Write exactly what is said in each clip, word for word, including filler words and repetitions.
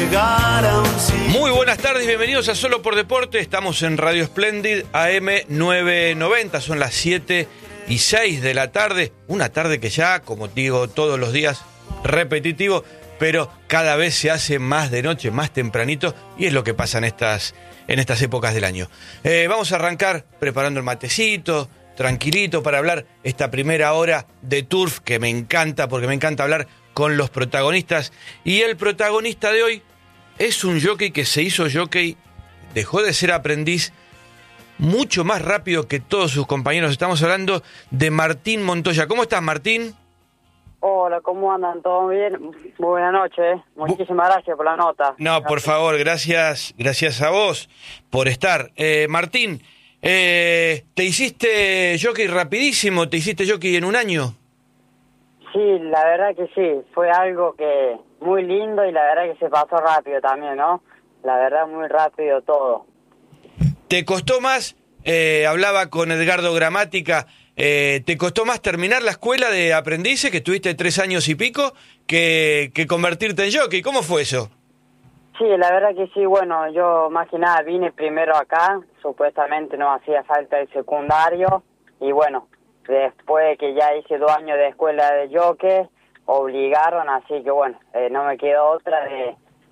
llegar a un sitio. Muy buenas tardes, bienvenidos a Solo por Deporte. Estamos en Radio Splendid A M novecientos noventa, son las siete y seis de la tarde. Una tarde que ya, como digo todos los días, repetitivo, pero cada vez se hace más de noche, más tempranito, y es lo que pasa en estas, en estas épocas del año. Eh, vamos a arrancar preparando el matecito, tranquilito, para hablar esta primera hora de Turf, que me encanta, porque me encanta hablar con los protagonistas. Y el protagonista de hoy es un jockey que se hizo jockey, dejó de ser aprendiz mucho más rápido que todos sus compañeros. Estamos hablando de Martín Montoya. ¿Cómo estás, Martín? Hola, ¿cómo andan? ¿Todo bien? Muy buena noche. Muchísimas gracias por la nota. No, por favor, gracias, gracias a vos por estar. Eh, Martín, eh, ¿te hiciste jockey rapidísimo? ¿Te hiciste jockey en un año? Sí, la verdad que sí. Fue algo que muy lindo y la verdad que se pasó rápido también, ¿no? La verdad, muy rápido todo. ¿Te costó más? Eh, hablaba con Edgardo Gramática. Eh, ¿Te costó más terminar la escuela de aprendices, que estuviste tres años y pico, que, que convertirte en jockey? ¿Cómo fue eso? Sí, la verdad que sí. Bueno, yo más que nada vine primero acá. Supuestamente no hacía falta el secundario. Y bueno, después que ya hice dos años de escuela de jockey, obligaron, así que bueno, eh, no me quedó otra de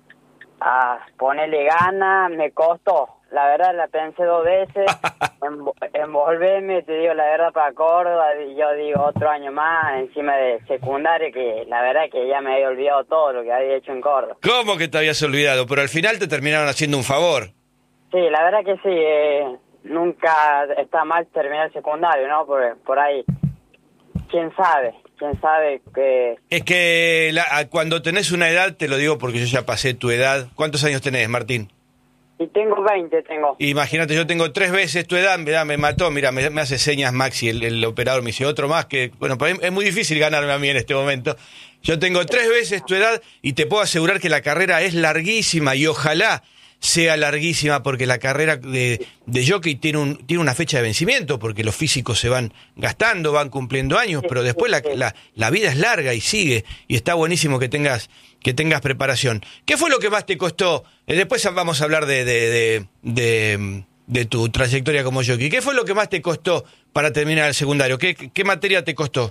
a ponerle ganas. Me costó, la verdad la pensé dos veces, env- envolverme, te digo la verdad, para Córdoba, y yo digo otro año más encima de secundario, que la verdad que ya me había olvidado todo lo que había hecho en Córdoba. ¿Cómo que te habías olvidado? Pero al final te terminaron haciendo un favor. Sí, la verdad que sí, eh, nunca está mal terminar el secundario, ¿no? Por, por ahí, quién sabe. ¿Quién sabe que...? Es que la, cuando tenés una edad, te lo digo porque yo ya pasé tu edad. ¿Cuántos años tenés, Martín? Y tengo veinte, tengo. Imagínate, yo tengo tres veces tu edad, mirá, me mató, mira, me, me hace señas Maxi, el, el operador, me dice otro más, que bueno, para mí es muy difícil ganarme a mí en este momento. Yo tengo tres veces tu edad y te puedo asegurar que la carrera es larguísima y ojalá sea larguísima, porque la carrera de, de jockey tiene un tiene una fecha de vencimiento, porque los físicos se van gastando, van cumpliendo años, pero después la, la, la vida es larga y sigue, y está buenísimo que tengas que tengas preparación. ¿Qué fue lo que más te costó? Eh, después vamos a hablar de de, de, de de tu trayectoria como jockey. ¿Qué fue lo que más te costó para terminar el secundario? ¿Qué, qué materia te costó?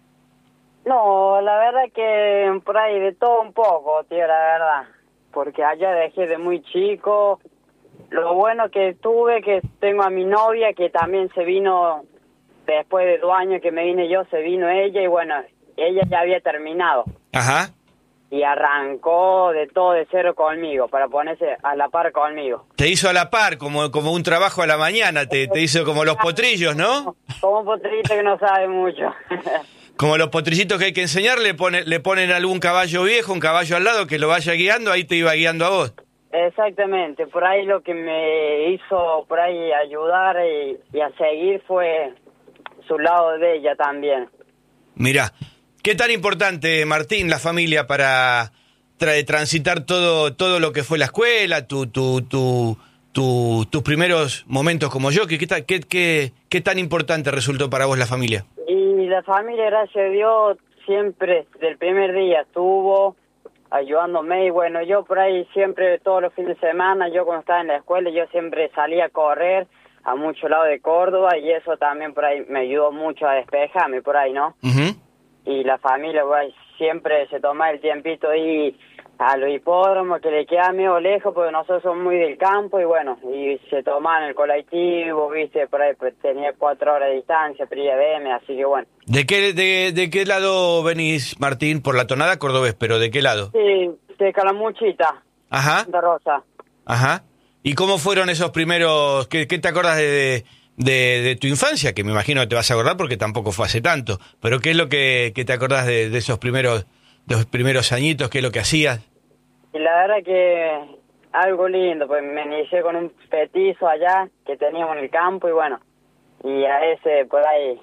No, la verdad que por ahí de todo un poco, tío, la verdad. Porque allá dejé de muy chico. Lo bueno que tuve, que tengo a mi novia, que también se vino, después de dos años que me vine yo, se vino ella, y bueno, ella ya había terminado. Ajá. Y arrancó de todo de cero conmigo, para ponerse a la par conmigo. Te hizo a la par, como, como un trabajo a la mañana, te, te hizo como los potrillos, ¿no? Como un potrito que no sabe mucho. Como los potrillitos que hay que enseñar, le, pone, le ponen algún caballo viejo, un caballo al lado que lo vaya guiando, ahí te iba guiando a vos. Exactamente, por ahí lo que me hizo por ahí ayudar y, y a seguir fue su lado de ella también. Mirá, ¿qué tan importante, Martín, la familia para tra- transitar todo todo lo que fue la escuela, tu tu tu, tu tus primeros momentos como yo? ¿Qué, qué, qué, qué, ¿Qué tan importante resultó para vos la familia? Y la familia, gracias a Dios, siempre, desde el primer día estuvo ayudándome, y bueno, yo por ahí siempre, todos los fines de semana, yo cuando estaba en la escuela, yo siempre salía a correr a muchos lados de Córdoba, y eso también por ahí me ayudó mucho a despejarme por ahí, ¿no? Uh-huh. Y la familia, por ahí, siempre se toma el tiempito ahí a los hipódromos, que le queda medio lejos, porque nosotros somos muy del campo, y bueno, y se toman el colectivo, viste, por ahí pues, tenía cuatro horas de distancia, pero iba a verme, así que bueno. ¿De qué, de, ¿De qué lado venís, Martín? Por la tonada cordobés, pero ¿de qué lado? Sí, de Calamuchita. Ajá. Santa Rosa. Ajá. ¿Y cómo fueron esos primeros, qué, qué te acordás de, de, de tu infancia? Que me imagino que te vas a acordar porque tampoco fue hace tanto, pero ¿qué es lo que, que te acordás de, de esos primeros, de los primeros añitos? ¿Qué es lo que hacías? Y la verdad que algo lindo, pues me inicié con un petizo allá que teníamos en el campo, y bueno, y a ese por ahí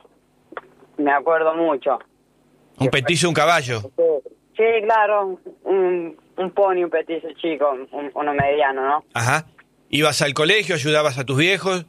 me acuerdo mucho. ¿Un petizo, un caballo? Sí, claro, un, un pony, un petizo chico, un, uno mediano, ¿no? Ajá. ¿Ibas al colegio, ayudabas a tus viejos?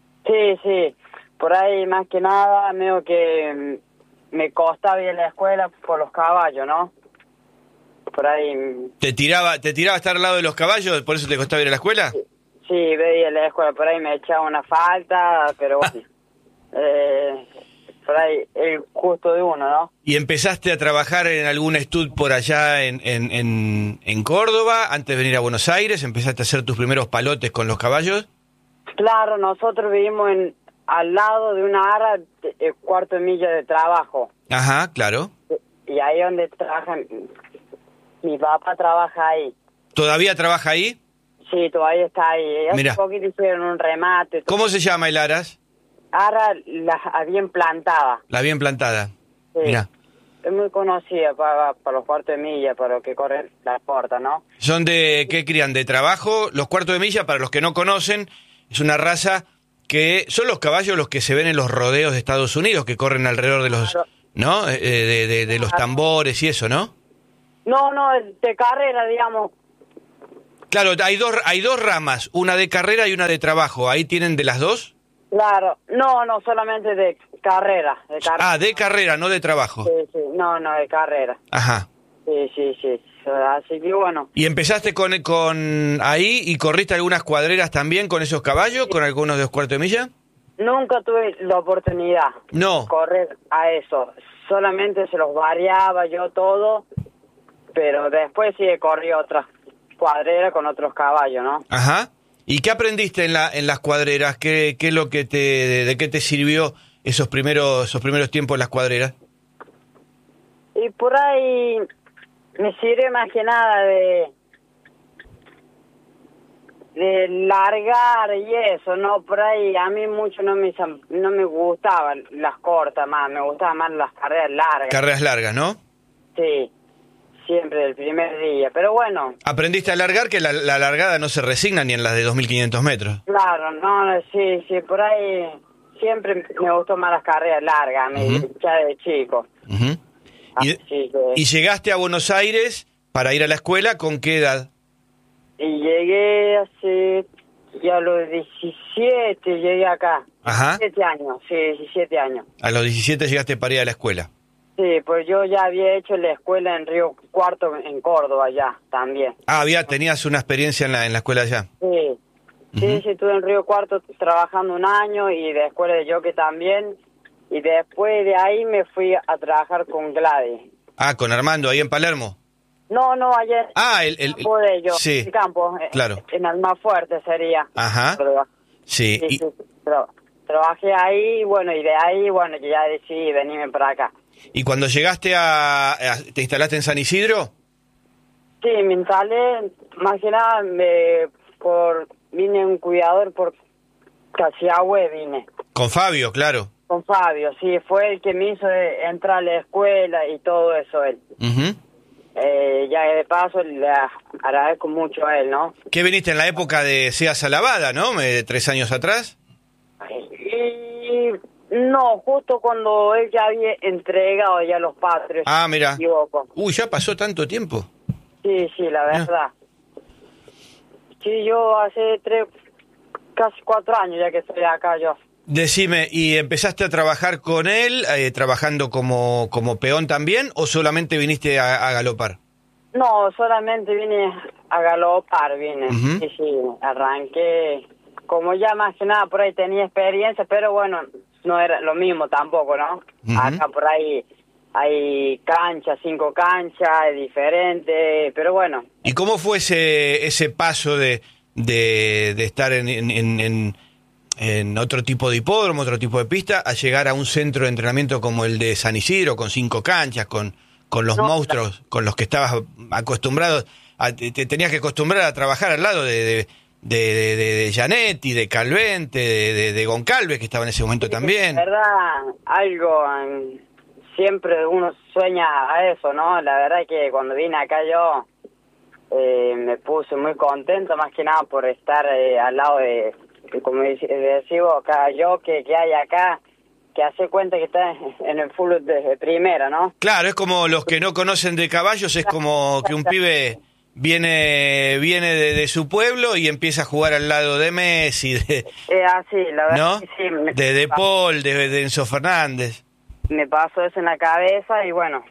Sí, sí, por ahí más que nada, medio que me costaba ir a la escuela por los caballos, ¿no? por ahí... ¿Te tiraba, te tiraba a estar al lado de los caballos, por eso te costaba ir a la escuela? Sí, veía la escuela, por ahí me echaba una falta, pero bueno, eh, por ahí el gusto de uno, ¿no? ¿Y empezaste a trabajar en algún estudio por allá en, en, en, en Córdoba, antes de venir a Buenos Aires? ¿Empezaste a hacer tus primeros palotes con los caballos? Claro, nosotros vivimos en, al lado de una ara de, de cuarto de milla de trabajo. Ajá, claro. Y ahí donde trabajan, mi papá trabaja ahí. ¿Todavía trabaja ahí? Sí, todavía está ahí. Hace Mirá. poquito hicieron un remate. ¿Cómo se llama el aras? Ara la bien plantada. La bien plantada. Sí. Mirá. Es muy conocida para, para los cuartos de milla, para los que corren las puertas, ¿no? ¿Son de qué crían? ¿De trabajo? Los cuartos de milla, para los que no conocen, es una raza que son los caballos los que se ven en los rodeos de Estados Unidos, que corren alrededor de los, Claro. ¿no? Eh, de, de, de los tambores y eso, ¿no? No, no, de carrera, digamos. Claro, hay dos, hay dos ramas, una de carrera y una de trabajo. ¿Ahí tienen de las dos? Claro. No, no, solamente de carrera. De carrera. Ah, de carrera, no de trabajo. Sí, sí. No, no, de carrera. Ajá. Sí, sí, sí. Así que bueno. ¿Y empezaste con, con ahí y corriste algunas cuadreras también con esos caballos, con algunos de los cuartos de milla? Nunca tuve la oportunidad No. de correr a eso. Solamente se los variaba yo todo, pero después sí corrí otras cuadreras con otros caballos, ¿no? Ajá. ¿Y qué aprendiste en la en las cuadreras? ¿Qué, qué es lo que te de, de qué te sirvió esos primeros esos primeros tiempos en las cuadreras? Y por ahí me sirve más que nada de de largar y eso, ¿no? Por ahí a mí mucho no me no me gustaban las cortas más, me gustaban más las carreras largas. Carreras largas, ¿no? Sí, siempre del primer día, pero bueno. Aprendiste a largar, que la, la largada no se resigna ni en las de dos mil quinientos metros. Claro, no, no, sí, sí, por ahí siempre me gustó más las carreras largas, me Ujú. ya de chico. Uh-huh. y, Así que, y llegaste a Buenos Aires para ir a la escuela, ¿con qué edad? y llegué hace, ya a los diecisiete llegué acá. Ajá. diecisiete años, sí, diecisiete años. A los diecisiete llegaste para ir a la escuela. Sí, pues yo ya había hecho la escuela en Río Cuarto, en Córdoba, ya, también. Ah, había, tenías una experiencia en la, en la escuela allá. Sí, sí, Ujú. sí, estuve en Río Cuarto trabajando un año y de escuela de jockey también. Y después de ahí me fui a trabajar con Gladys. Ah, con Armando, ahí en Palermo. No, no, ayer Ah, el... el, el campo de ellos, sí, el campo, eh, claro. en Almafuerte sería. Ajá. Pero, Sí, sí, y, sí, tra- trabajé ahí, bueno, y de ahí, bueno, yo ya decidí venirme para acá. y cuando llegaste a, a- ¿te instalaste en San Isidro? Sí, me instalé, más que nada, me, por, vine un cuidador por Casiagüe, vine. Con Fabio, claro. Con Fabio, sí, fue el que me hizo eh, entrar a la escuela y todo eso, él. Ujú. Eh, ya de paso le agradezco mucho a él, ¿no? ¿Qué viniste en la época de Seas Alabada, no? Me- Tres años atrás. Y no, justo cuando él ya había entregado ya los patrios, Ah, si no mira. me equivoco. Uy, ya pasó tanto tiempo. Sí, sí, la verdad. Sí, yo hace tres, casi cuatro años ya que estoy acá yo. Decime, ¿y empezaste a trabajar con él, eh, trabajando como, como peón también, o solamente viniste a, a galopar? No, solamente vine a galopar, vine. Ujú. Sí, sí, arranqué. Como ya más que nada por ahí tenía experiencia, pero bueno, no era lo mismo tampoco, ¿no? Ujú. Acá por ahí hay canchas, cinco canchas, es diferente, pero bueno. ¿Y cómo fue ese, ese paso de, de, de estar en, en, en, en- en otro tipo de hipódromo, otro tipo de pista, a llegar a un centro de entrenamiento como el de San Isidro, con cinco canchas, con, con los No, monstruos con los que estabas acostumbrado, a- te, te tenías que acostumbrar a trabajar al lado de, de, de, de, de, de Gianetti, de Calvente, de, de, de Goncalves, que estaba en ese momento también. La verdad, algo, mm, siempre uno sueña a eso, ¿no? La verdad que cuando vine acá yo eh, me puse muy contento, más que nada por estar eh, al lado de, de, como dec- decimos acá, yo que, que hay acá, que hace cuenta que está en el fútbol de, de primera, ¿no? Claro, es como los que no conocen de caballos, es como que un pibe viene viene de, de su pueblo y empieza a jugar al lado de Messi, de, Eh, así, la verdad ¿no? que sí, me, De De Paul, de, de Enzo Fernández. me pasó eso en la cabeza y bueno,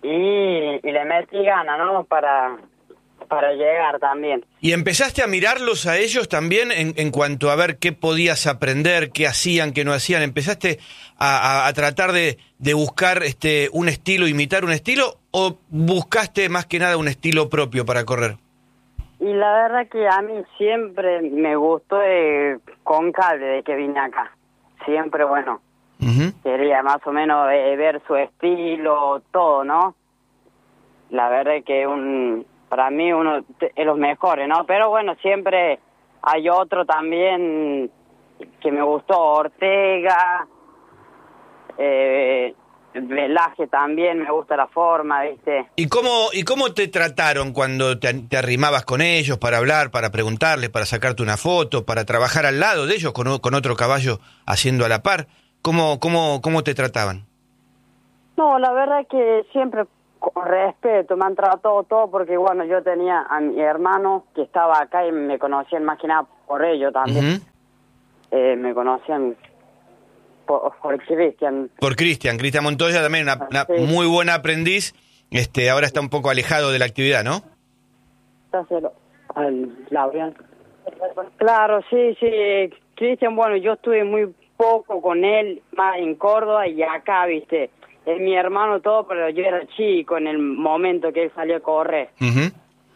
y, y le metí ganas, ¿no? Para, para llegar también. ¿Y empezaste a mirarlos a ellos también en, en cuanto a ver qué podías aprender, qué hacían, qué no hacían? ¿Empezaste a, a, a tratar de, de buscar este un estilo, imitar un estilo, o buscaste más que nada un estilo propio para correr? Y la verdad que a mí siempre me gustó eh, Concalves de que vine acá. Siempre, bueno, uh-huh. quería más o menos eh, ver su estilo, todo, ¿no? La verdad que un para mí uno de los mejores, ¿no? Pero bueno, siempre hay otro también que me gustó, Ortega, eh... Velaje también, me gusta la forma, ¿viste? ¿Y cómo y cómo te trataron cuando te, te arrimabas con ellos para hablar, para preguntarles, para sacarte una foto, para trabajar al lado de ellos con, con otro caballo haciendo a la par? ¿Cómo, cómo, cómo te trataban? No, la verdad que siempre con respeto me han tratado todo, porque bueno, yo tenía a mi hermano que estaba acá y me conocían más que nada por ello también. Uh-huh. eh, me conocían... Por, por Cristian. Por Cristian, Cristian Montoya también, una, una sí. muy buena aprendiz, este ahora está un poco alejado de la actividad, ¿no? Al Laurian. Claro, sí, sí, Cristian, bueno, yo estuve muy poco con él, más en Córdoba y acá, viste, es mi hermano todo, pero yo era chico en el momento que él salió a correr. Uh-huh.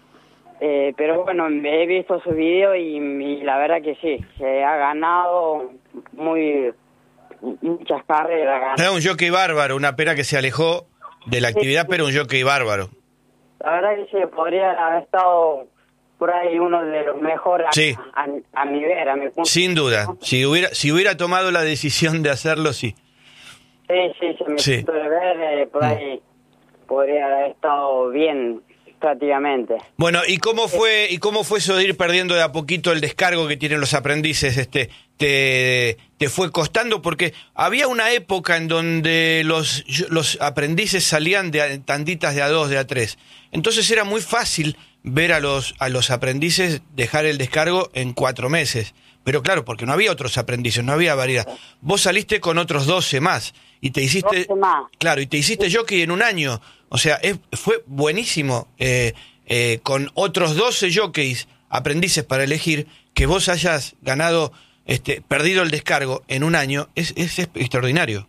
Eh, pero bueno, he visto sus videos y, y la verdad que sí, se ha ganado muy... muchas carreras. Era un jockey bárbaro, una pena que se alejó de la actividad, sí, pero un jockey bárbaro. La verdad que sí, podría haber estado por ahí uno de los mejores sí. a, a, a mi ver, a mi punto. Sin duda, si hubiera si hubiera tomado la decisión de hacerlo, sí. Sí, sí, se me sí. punto de ver, eh, por ahí mm. podría haber estado bien, prácticamente. Bueno, ¿y cómo fue y cómo fue eso de ir perdiendo de a poquito el descargo que tienen los aprendices? Este, te, te fue costando, porque había una época en donde los los aprendices salían de a, tanditas de a dos, de a tres. Entonces era muy fácil ver a los a los aprendices dejar el descargo en cuatro meses. Pero claro, porque no había otros aprendices, no había variedad. Vos saliste con otros doce más y te hiciste doce más. Claro, y te hiciste jockey en un año. O sea, es, fue buenísimo eh, eh, con otros doce jockeys, aprendices para elegir, que vos hayas ganado, este, perdido el descargo en un año, es, es, es extraordinario.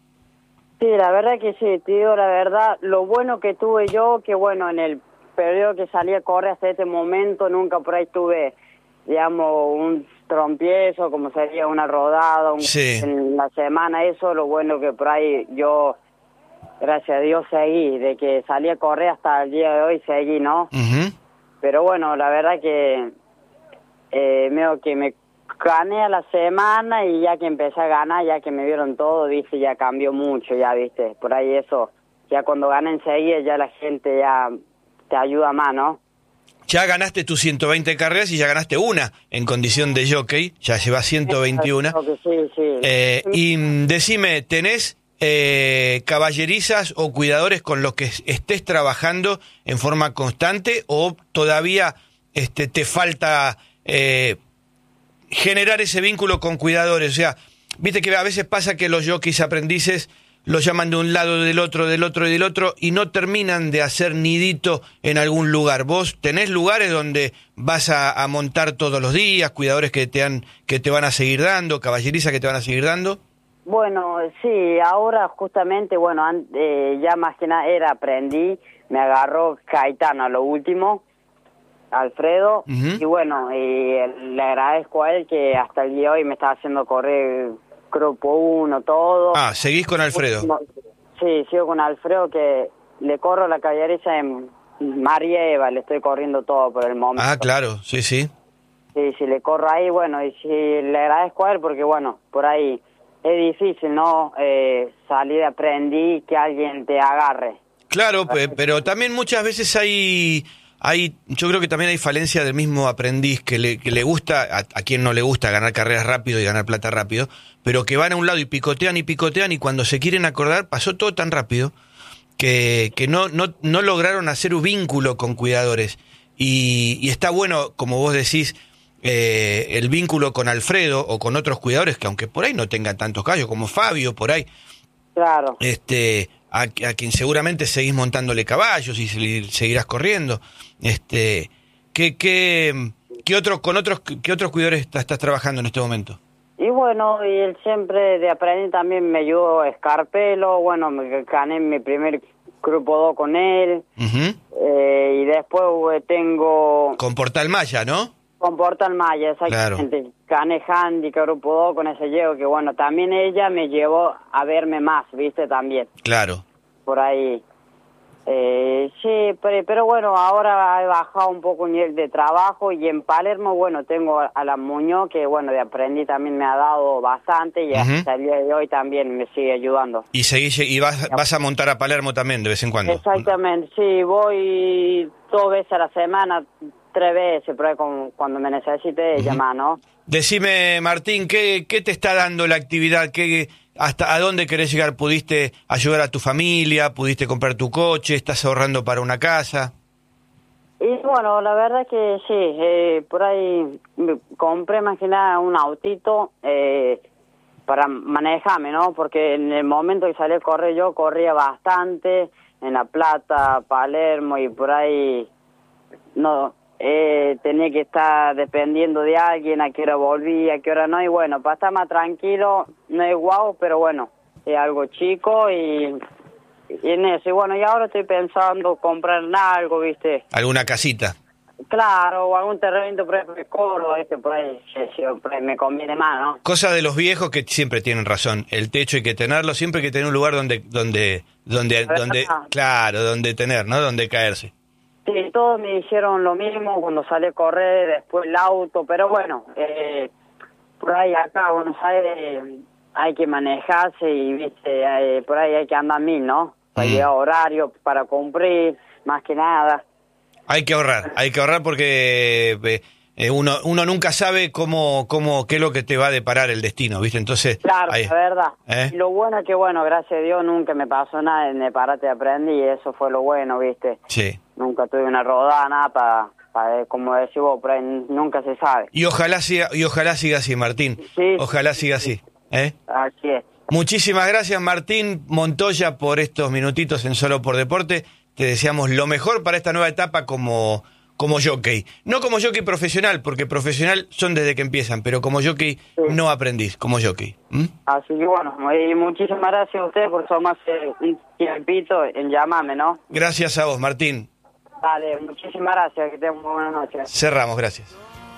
Sí, la verdad que sí, te digo la verdad, lo bueno que tuve yo, que bueno, en el periodo que salí a correr hasta este momento, nunca por ahí tuve, digamos, un trompiezo, como sería una rodada, un, sí. en la semana, eso, lo bueno que por ahí yo... gracias a Dios seguí, de que salí a correr hasta el día de hoy seguí, ¿no? Uh-huh. Pero bueno, la verdad que eh, medio que me gané a la semana y ya que empecé a ganar, ya que me vieron todo, viste, ya cambió mucho, ya viste, por ahí eso, ya cuando gané enseguida ya la gente ya te ayuda más, ¿no? Ya ganaste tus ciento veinte carreras y ya ganaste una en condición de jockey, ya llevas ciento veintiuno. Sí, sí. Eh, y decime, ¿tenés eh, caballerizas o cuidadores con los que estés trabajando en forma constante, o todavía este, te falta eh, generar ese vínculo con cuidadores? O sea, viste que a veces pasa que los jockeys aprendices los llaman de un lado, del otro, del otro y del otro, y no terminan de hacer nidito en algún lugar. ¿Vos tenés lugares donde vas a, a montar todos los días, cuidadores que te, han, que te van a seguir dando, caballerizas que te van a seguir dando? Bueno, sí, ahora justamente, bueno, eh, ya más que nada era aprendí, me agarró Caetano a lo último, Alfredo, uh-huh. y bueno, y le agradezco a él que hasta el día de hoy me está haciendo correr grupo uno, todo. Ah, ¿seguís con Alfredo? Sí, sigo con Alfredo, que le corro la caballeriza en María Eva, le estoy corriendo todo por el momento. Ah, claro, sí, sí. Sí, sí, le corro ahí, bueno, y sí, le agradezco a él porque, bueno, por ahí es difícil, ¿no? Eh, salir aprendí, que alguien te agarre. Claro, pero también muchas veces hay... Hay, yo creo que también hay falencia del mismo aprendiz que le, que le gusta, a, a quien no le gusta ganar carreras rápido y ganar plata rápido, pero que van a un lado y picotean y picotean, y cuando se quieren acordar pasó todo tan rápido que, que no, no, no lograron hacer un vínculo con cuidadores. Y, y está bueno, como vos decís, eh, el vínculo con Alfredo o con otros cuidadores que aunque por ahí no tengan tantos callos, como Fabio por ahí. Claro. Este, a, a quien seguramente seguís montándole caballos y seguirás corriendo. Este, ¿qué, qué, qué otro, con otros, qué otros cuidadores estás, estás trabajando en este momento? Y bueno, y él siempre de aprender también me ayudó Escarpelo, bueno, me gané mi primer grupo dos con él, uh-huh. eh, y después tengo... Con Portal Maya, ¿no? Con Portal Maya, exactamente. Claro. Gané Handicap grupo dos con ese Diego, que bueno, también ella me llevó a verme más, ¿viste? También. Claro. Por ahí. Eh, sí, pero, pero bueno, ahora he bajado un poco el nivel de trabajo y en Palermo, bueno, tengo a la Muñoz, que bueno, de aprendí también me ha dado bastante y uh-huh. hasta el día de hoy también me sigue ayudando. ¿Y seguís, y vas, vas a montar a Palermo también de vez en cuando? Exactamente, sí, voy dos veces a la semana, tres veces, pero ahí cuando me necesite uh-huh. llamar, ¿no? Decime, Martín, ¿qué, qué te está dando la actividad? ¿Qué, hasta a dónde querés llegar? ¿Pudiste ayudar a tu familia? ¿Pudiste comprar tu coche? ¿Estás ahorrando para una casa? Y bueno, la verdad es que sí, eh, por ahí compré más que nada un autito eh, para manejarme, ¿no? Porque en el momento que salí a correr yo corría bastante en La Plata, Palermo y por ahí no... Eh, tenía que estar dependiendo de alguien, a qué hora volvía, a qué hora no, y bueno, para estar más tranquilo, no es guau, pero bueno, es algo chico y, y en eso, y bueno, y ahora estoy pensando comprar algo, ¿viste? ¿Alguna casita? Claro, o algún terreno por ahí de Córdoba, ¿viste? Por ahí, siempre me conviene más, ¿no? Cosa de los viejos que siempre tienen razón, el techo hay que tenerlo, siempre hay que tener un lugar donde, donde, donde, donde, claro, donde tener, ¿no? Donde caerse. Sí, todos me dijeron lo mismo cuando salí a correr, después el auto, pero bueno, eh, por ahí acá, Buenos Aires, hay que manejarse y, viste, eh, por ahí hay que andar mil, ¿no? Para mm. llegar a horario, para cumplir, más que nada. Hay que ahorrar, hay que ahorrar porque eh, uno uno nunca sabe cómo, cómo, qué es lo que te va a deparar el destino, ¿viste? Entonces... Claro, ahí, la verdad. ¿eh? Lo bueno es que, bueno, gracias a Dios nunca me pasó nada en el parate de aprendí y eso fue lo bueno, ¿viste? Sí. Nunca tuve una rodada, nada para, para como decís vos, pero nunca se sabe. Y ojalá siga, y ojalá siga así, Martín. Sí. Ojalá siga así. ¿eh? Así es. Muchísimas gracias, Martín Montoya, por estos minutitos en Solo por Deporte. Te deseamos lo mejor para esta nueva etapa como, como jockey. No como jockey profesional, porque profesional son desde que empiezan, pero como jockey sí. no aprendís, como jockey. ¿Mm? Así que bueno, y muchísimas gracias a ustedes por tomarse un tiempito en llamarme, ¿no? Gracias a vos, Martín. Dale, muchísimas gracias, que tengan muy buenas noches. Cerramos, gracias.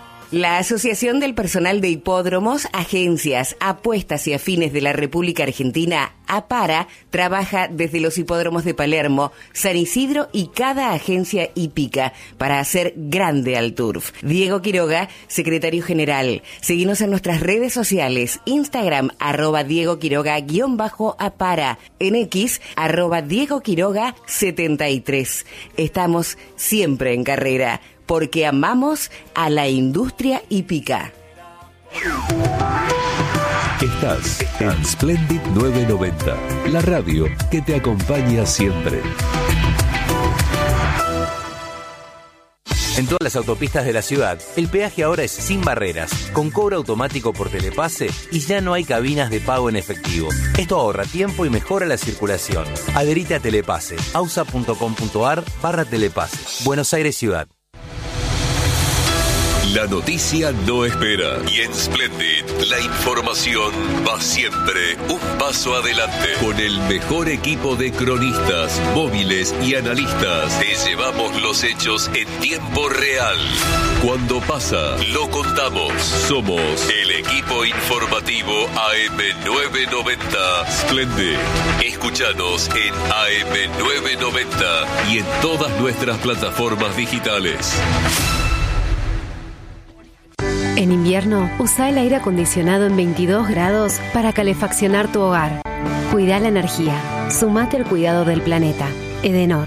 La Asociación del Personal de Hipódromos, Agencias, Apuestas y Afines de la República Argentina, APARA, trabaja desde los hipódromos de Palermo, San Isidro y cada agencia hípica para hacer grande al turf. Diego Quiroga, secretario general. Seguinos en nuestras redes sociales, Instagram, arroba Diego Quiroga, guión bajo APARA, en X, arroba Diego Quiroga setenta y tres. Estamos siempre en carrera, porque amamos a la industria hípica. Estás en Splendid novecientos noventa, la radio que te acompaña siempre. En todas las autopistas de la ciudad, el peaje ahora es sin barreras, con cobro automático por telepase y ya no hay cabinas de pago en efectivo. Esto ahorra tiempo y mejora la circulación. Adherite a Telepase, ausa.com.ar barra telepase. Buenos Aires Ciudad. La noticia no espera y en Splendid la información va siempre un paso adelante. Con el mejor equipo de cronistas, móviles y analistas, te llevamos los hechos en tiempo real. Cuando pasa, lo contamos. Somos el equipo informativo A M novecientos noventa Splendid. Escúchanos en A M novecientos noventa y en todas nuestras plataformas digitales. En invierno, usa el aire acondicionado en veintidós grados para calefaccionar tu hogar. Cuida la energía. Sumate al cuidado del planeta. Edenor.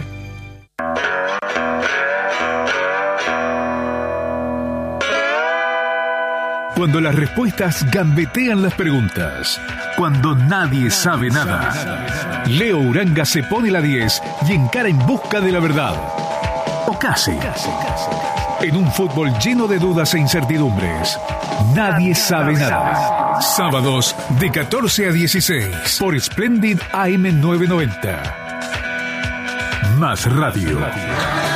Cuando las respuestas gambetean las preguntas. Cuando nadie sabe nada. Leo Uranga se pone la diez y encara en busca de la verdad. O casi. En un fútbol lleno de dudas e incertidumbres. Nadie sabe nada. Sábados de catorce a dieciséis por Splendid A M novecientos noventa. Más Radio.